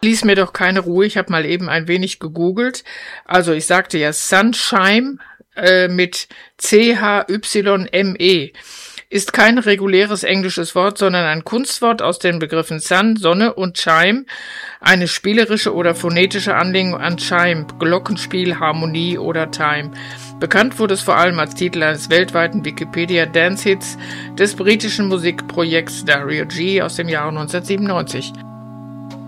Ließ mir doch keine Ruhe. Ich habe mal eben ein wenig gegoogelt. Also ich sagte ja Sunshine mit C-H-Y-M-E. Ist kein reguläres englisches Wort, sondern ein Kunstwort aus den Begriffen Sun, Sonne und Chime, eine spielerische oder phonetische Anlehnung an Chime, Glockenspiel, Harmonie oder Time. Bekannt wurde es vor allem als Titel eines weltweiten Wikipedia Dance Hits des britischen Musikprojekts Dario G aus dem Jahre 1997.